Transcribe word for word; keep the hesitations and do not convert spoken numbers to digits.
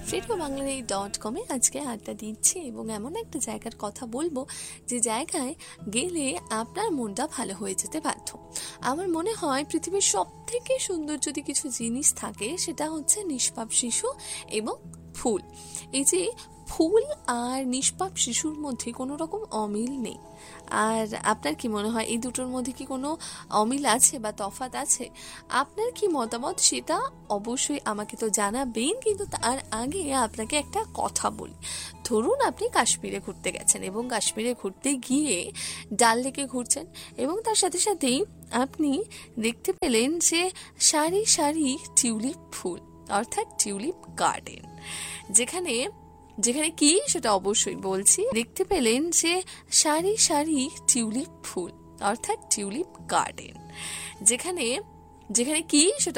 Radio বাংলার এই dot কমে আজকে আড্ডা দিচ্ছি এবং এমন একটা জায়গার কথা বলবো যে জায়গায় গেলে আপনার মনটা ভালো হয়ে যেতে বাধ্য। আমার মনে হয় পৃথিবীর সব থেকে সুন্দর যদি কিছু জিনিস থাকে সেটা হচ্ছে নিষ্পাপ শিশু এবং ফুল। এই যে ফুল আর নিষ্পাপ শিশুর মধ্যে কোনো রকম অমিল নেই। আর আপনার কি মনে হয় এই দুটোর মধ্যে কি কোনো অমিল আছে বা তফাৎ আছে? আপনার কি মতামত সেটা অবশ্যই আমাকে তো জানাবেন, কিন্তু তার আগে আপনাকে একটা কথা বলি। ধরুন আপনি কাশ্মীরে ঘুরতে গেছেন এবং কাশ্মীরে ঘুরতে গিয়ে ডাল লেকে ঘুরছেন এবং তার সাথে সাথেই আপনি দেখতে পেলেন যে সারি সারি টিউলিপ ফুল, অর্থাৎ টিউলিপ গার্ডেন। যেখানে যেখানে কি সেটা অবশ্যই বলছি, দেখতে পেলেন যে সারি সারি টিউলিপ ফুল, অর্থাৎ টিউলিপ গার্ডেন। যেখানে যেখানে কি সেটা